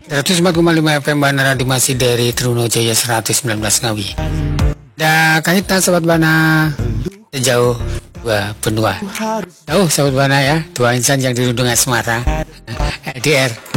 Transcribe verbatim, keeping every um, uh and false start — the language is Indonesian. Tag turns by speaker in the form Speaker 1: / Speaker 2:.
Speaker 1: seratus empat koma lima F M Bana Radio masih dari Trunojaya seratus sembilan belas Ngawi. Dah kahitna sobat Bana sejauh dua benua. Jauh sobat Bana ya, dua insan yang dirundung asmara. L D R.